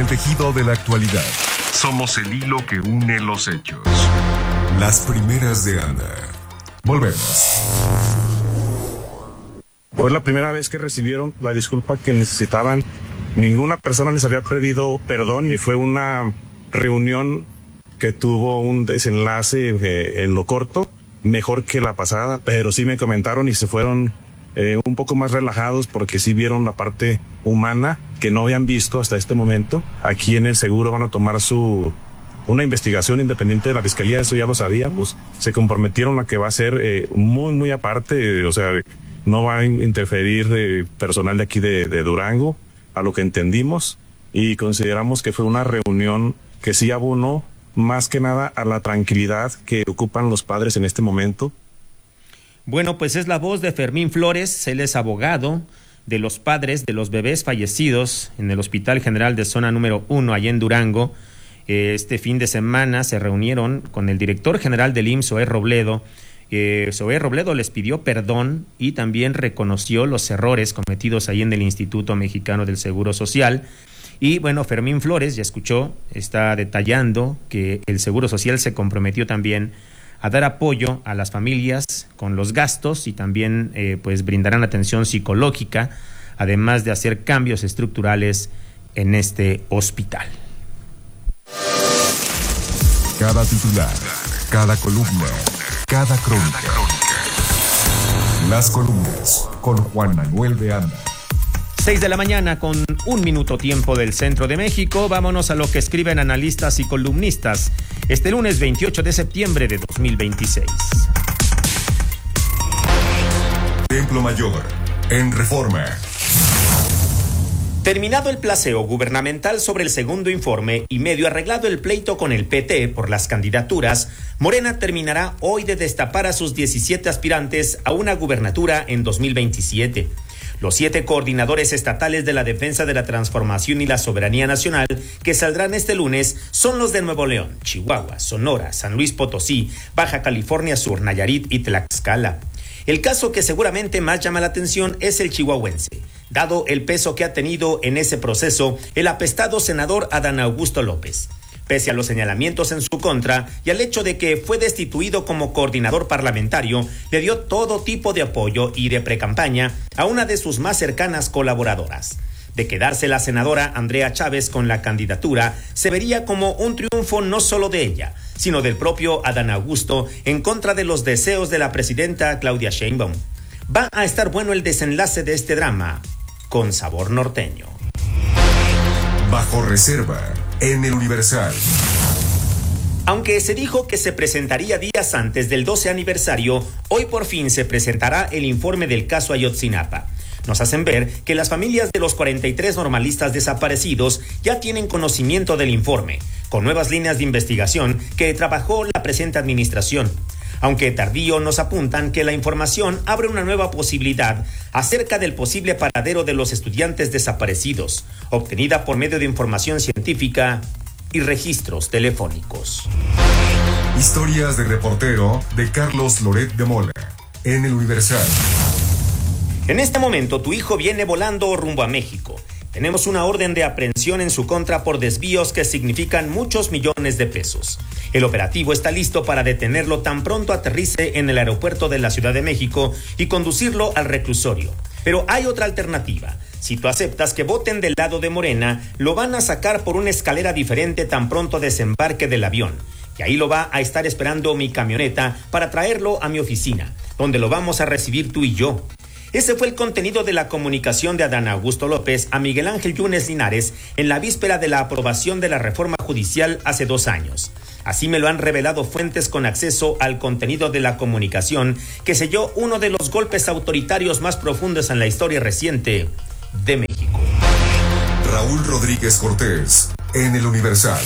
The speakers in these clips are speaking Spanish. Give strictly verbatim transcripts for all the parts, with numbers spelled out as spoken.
el tejido de la actualidad. Somos el hilo que une los hechos. Las primeras de Anda. Volvemos. Fue la primera vez que recibieron la disculpa que necesitaban. Ninguna persona les había pedido perdón y fue una reunión que tuvo un desenlace eh, en lo corto, mejor que la pasada, pero sí me comentaron y se fueron eh, un poco más relajados porque sí vieron la parte humana que no habían visto hasta este momento. Aquí en el seguro van a tomar su una investigación independiente de la fiscalía, eso ya lo sabíamos. Se comprometieron a que va a ser eh, muy, muy aparte, eh, o sea, no va a interferir eh, personal de aquí de, de Durango, a lo que entendimos, y consideramos que fue una reunión que sí abonó más que nada a la tranquilidad que ocupan los padres en este momento. Bueno, pues es la voz de Fermín Flores, él es abogado de los padres de los bebés fallecidos en el Hospital General de Zona número uno, allá en Durango. Este fin de semana se reunieron con el director general del I M S S, Zoé Robledo. Eh, Zoé Robledo les pidió perdón y también reconoció los errores cometidos ahí en el Instituto Mexicano del Seguro Social. Y bueno, Fermín Flores, ya escuchó, está detallando que el Seguro Social se comprometió también a dar apoyo a las familias con los gastos y también eh, pues brindarán atención psicológica, además de hacer cambios estructurales en este hospital. Cada titular, cada columna, cada crónica. Las columnas con Juan Manuel de Anda. Seis de la mañana con un minuto tiempo del centro de México. Vámonos a lo que escriben analistas y columnistas este lunes veintiocho de septiembre de dos mil veintiséis. Templo Mayor, en Reforma. Terminado el placeo gubernamental sobre el segundo informe y medio arreglado el pleito con el P T por las candidaturas, Morena terminará hoy de destapar a sus diecisiete aspirantes a una gubernatura en dos mil veintisiete. Los siete coordinadores estatales de la defensa de la transformación y la soberanía nacional que saldrán este lunes son los de Nuevo León, Chihuahua, Sonora, San Luis Potosí, Baja California Sur, Nayarit y Tlaxcala. El caso que seguramente más llama la atención es el chihuahuense, dado el peso que ha tenido en ese proceso el apestado senador Adán Augusto López. Pese a los señalamientos en su contra y al hecho de que fue destituido como coordinador parlamentario, le dio todo tipo de apoyo y de precampaña a una de sus más cercanas colaboradoras. De quedarse la senadora Andrea Chávez con la candidatura, se vería como un triunfo no solo de ella, sino del propio Adán Augusto en contra de los deseos de la presidenta Claudia Sheinbaum. Va a estar bueno el desenlace de este drama, con sabor norteño. Bajo reserva, en el Universal. Aunque se dijo que se presentaría días antes del doce aniversario, hoy por fin se presentará el informe del caso Ayotzinapa. Nos hacen ver que las familias de los cuarenta y tres normalistas desaparecidos ya tienen conocimiento del informe, con nuevas líneas de investigación que trabajó la presente administración. Aunque tardío, nos apuntan que la información abre una nueva posibilidad acerca del posible paradero de los estudiantes desaparecidos, obtenida por medio de información científica y registros telefónicos. Historias de reportero de Carlos Loret de Mola, en el Universal. En este momento, tu hijo viene volando rumbo a México. Tenemos una orden de aprehensión en su contra por desvíos que significan muchos millones de pesos. El operativo está listo para detenerlo tan pronto aterrice en el aeropuerto de la Ciudad de México y conducirlo al reclusorio. Pero hay otra alternativa. Si tú aceptas que voten del lado de Morena, lo van a sacar por una escalera diferente tan pronto desembarque del avión. Y ahí lo va a estar esperando mi camioneta para traerlo a mi oficina, donde lo vamos a recibir tú y yo. Ese fue el contenido de la comunicación de Adán Augusto López a Miguel Ángel Yunes Linares en la víspera de la aprobación de la reforma judicial hace dos años. Así me lo han revelado fuentes con acceso al contenido de la comunicación que selló uno de los golpes autoritarios más profundos en la historia reciente de México. Raúl Rodríguez Cortés, en el Universal.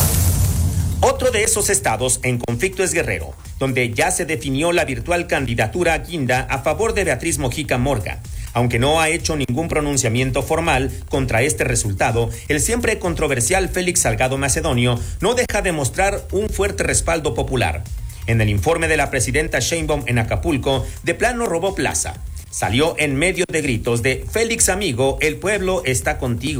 Otro de esos estados en conflicto es Guerrero, donde ya se definió la virtual candidatura a Guinda a favor de Beatriz Mojica Morga. Aunque no ha hecho ningún pronunciamiento formal contra este resultado, el siempre controversial Félix Salgado Macedonio no deja de mostrar un fuerte respaldo popular. En el informe de la presidenta Sheinbaum en Acapulco, de plano robó plaza. Salió en medio de gritos de Félix amigo, el pueblo está contigo.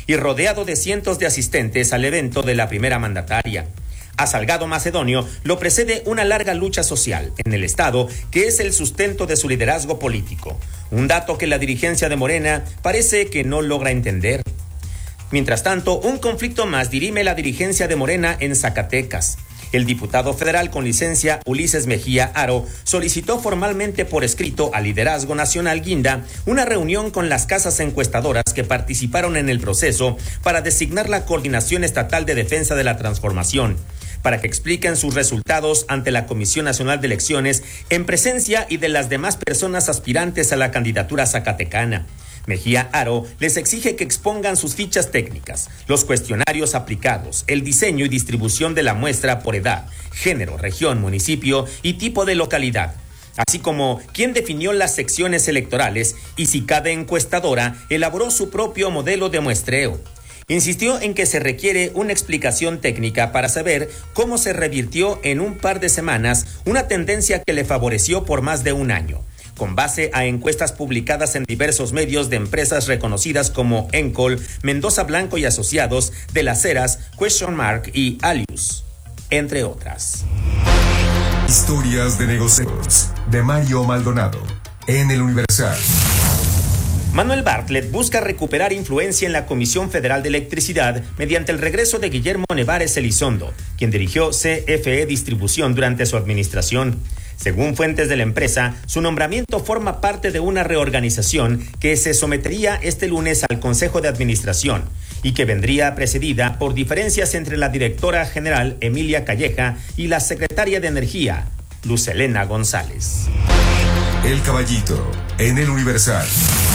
y rodeado de cientos de asistentes al evento de la primera mandataria. A Salgado Macedonio lo precede una larga lucha social en el Estado que es el sustento de su liderazgo político, un dato que la dirigencia de Morena parece que no logra entender. Mientras tanto, un conflicto más dirime la dirigencia de Morena en Zacatecas. El diputado federal con licencia Ulises Mejía Aro solicitó formalmente por escrito al liderazgo nacional guinda una reunión con las casas encuestadoras que participaron en el proceso para designar la Coordinación Estatal de Defensa de la Transformación, para que expliquen sus resultados ante la Comisión Nacional de Elecciones en presencia y de las demás personas aspirantes a la candidatura zacatecana. Mejía Aro les exige que expongan sus fichas técnicas, los cuestionarios aplicados, el diseño y distribución de la muestra por edad, género, región, municipio y tipo de localidad, así como quién definió las secciones electorales y si cada encuestadora elaboró su propio modelo de muestreo. Insistió en que se requiere una explicación técnica para saber cómo se revirtió en un par de semanas una tendencia que le favoreció por más de un año, con base a encuestas publicadas en diversos medios de empresas reconocidas como Encol, Mendoza Blanco y Asociados, De las Heras, Question Mark y Alius, entre otras. Historias de negocios, de Mario Maldonado, en El Universal. Manuel Bartlett busca recuperar influencia en la Comisión Federal de Electricidad mediante el regreso de Guillermo Nevares Elizondo, quien dirigió C F E Distribución durante su administración. Según fuentes de la empresa, su nombramiento forma parte de una reorganización que se sometería este lunes al Consejo de Administración y que vendría precedida por diferencias entre la directora general Emilia Calleja y la secretaria de Energía, Luz Helena González. El Caballito, en El Universal.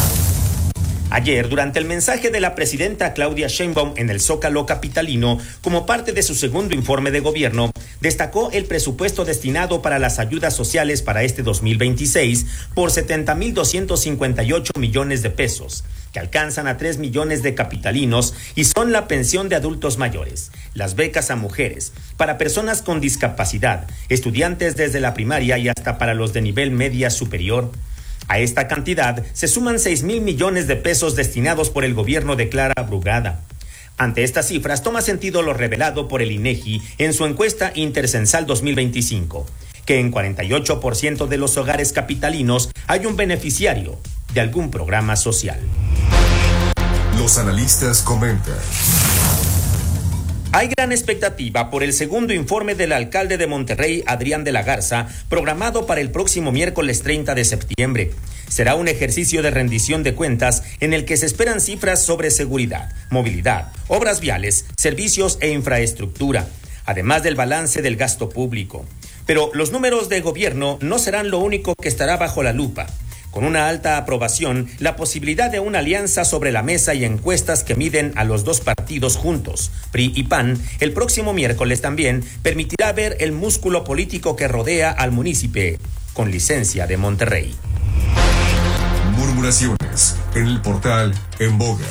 Ayer, durante el mensaje de la presidenta Claudia Sheinbaum en el Zócalo capitalino, como parte de su segundo informe de gobierno, destacó el presupuesto destinado para las ayudas sociales para este dos mil veintiséis por setenta mil doscientos cincuenta y ocho millones de pesos, que alcanzan a tres millones de capitalinos y son la pensión de adultos mayores, las becas a mujeres, para personas con discapacidad, estudiantes desde la primaria y hasta para los de nivel media superior. A esta cantidad se suman seis mil millones de pesos destinados por el gobierno de Clara Brugada. Ante estas cifras toma sentido lo revelado por el INEGI en su encuesta Intercensal dos mil veinticinco, que en cuarenta y ocho por ciento de los hogares capitalinos hay un beneficiario de algún programa social. Los analistas comentan. Hay gran expectativa por el segundo informe del alcalde de Monterrey, Adrián de la Garza, programado para el próximo miércoles treinta de septiembre. Será un ejercicio de rendición de cuentas en el que se esperan cifras sobre seguridad, movilidad, obras viales, servicios e infraestructura, además del balance del gasto público. Pero los números de gobierno no serán lo único que estará bajo la lupa. Con una alta aprobación, la posibilidad de una alianza sobre la mesa y encuestas que miden a los dos partidos juntos, P R I y P A N, el próximo miércoles también permitirá ver el músculo político que rodea al municipio con licencia de Monterrey. Murmuraciones en el portal En Boga.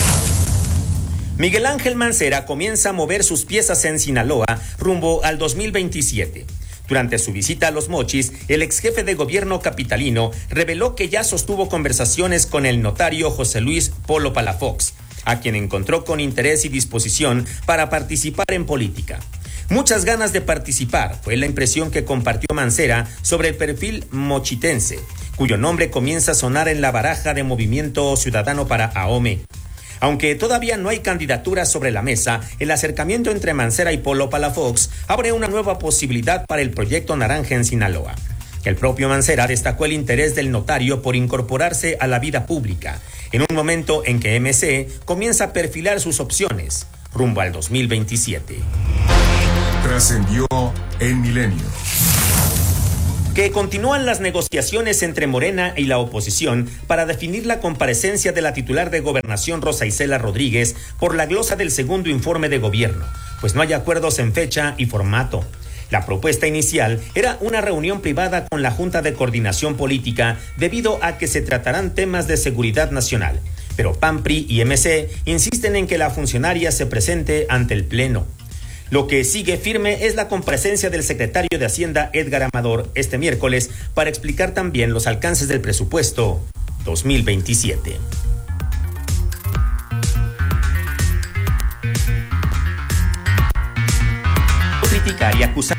Miguel Ángel Mancera comienza a mover sus piezas en Sinaloa rumbo al dos mil veintisiete. Durante su visita a Los Mochis, el ex jefe de gobierno capitalino reveló que ya sostuvo conversaciones con el notario José Luis Polo Palafox, a quien encontró con interés y disposición para participar en política. Muchas ganas de participar fue la impresión que compartió Mancera sobre el perfil mochitense, cuyo nombre comienza a sonar en la baraja de Movimiento Ciudadano para AOME. Aunque todavía no hay candidatura sobre la mesa, el acercamiento entre Mancera y Polo Palafox abre una nueva posibilidad para el proyecto Naranja en Sinaloa. El propio Mancera destacó el interés del notario por incorporarse a la vida pública, en un momento en que M C comienza a perfilar sus opciones rumbo al dos mil veintisiete. Trascendió en Milenio. Que continúan las negociaciones entre Morena y la oposición para definir la comparecencia de la titular de Gobernación Rosa Isela Rodríguez por la glosa del segundo informe de gobierno, pues no hay acuerdos en fecha y formato. La propuesta inicial era una reunión privada con la Junta de Coordinación Política debido a que se tratarán temas de seguridad nacional, pero P A N, P R I y M C insisten en que la funcionaria se presente ante el Pleno. Lo que sigue firme es la comparecencia del secretario de Hacienda, Edgar Amador, este miércoles para explicar también los alcances del presupuesto dos mil veintisiete. criticar y acusar.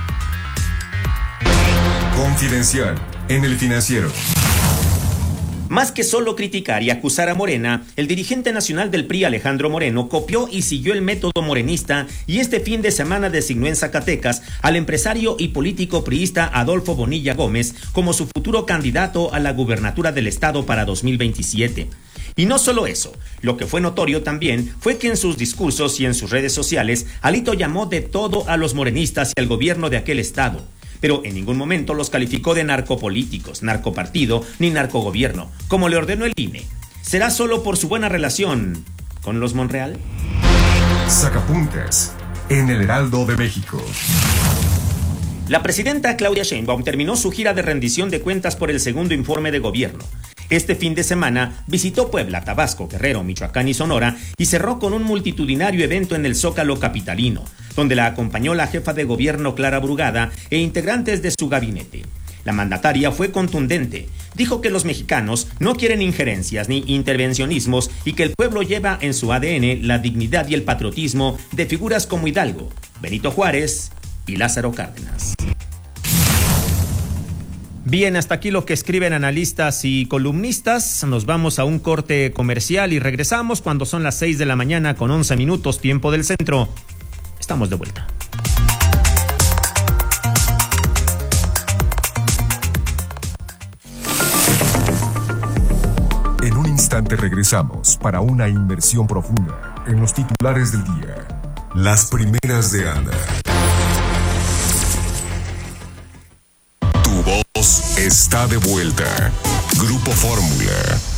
Confidencial en El Financiero. Más que solo criticar y acusar a Morena, el dirigente nacional del P R I, Alejandro Moreno, copió y siguió el método morenista y este fin de semana designó en Zacatecas al empresario y político priista Adolfo Bonilla Gómez como su futuro candidato a la gubernatura del estado para dos mil veintisiete. Y no solo eso, lo que fue notorio también fue que en sus discursos y en sus redes sociales, Alito llamó de todo a los morenistas y al gobierno de aquel estado. Pero en ningún momento los calificó de narcopolíticos, narcopartido ni narcogobierno, como le ordenó el I N E. ¿Será solo por su buena relación con los Monreal? Sacapuntas en El Heraldo de México. La presidenta Claudia Sheinbaum terminó su gira de rendición de cuentas por el segundo informe de gobierno. Este fin de semana visitó Puebla, Tabasco, Guerrero, Michoacán y Sonora y cerró con un multitudinario evento en el Zócalo capitalino, donde la acompañó la jefa de gobierno Clara Brugada e integrantes de su gabinete. La mandataria fue contundente. Dijo que los mexicanos no quieren injerencias ni intervencionismos y que el pueblo lleva en su A D N la dignidad y el patriotismo de figuras como Hidalgo, Benito Juárez y Lázaro Cárdenas. Bien, hasta aquí lo que escriben analistas y columnistas. Nos vamos a un corte comercial y regresamos cuando son las seis de la mañana con once minutos, tiempo del centro. Estamos de vuelta. En un instante regresamos para una inmersión profunda en los titulares del día. Las primeras de Ana. Tu voz está de vuelta. Grupo Fórmula.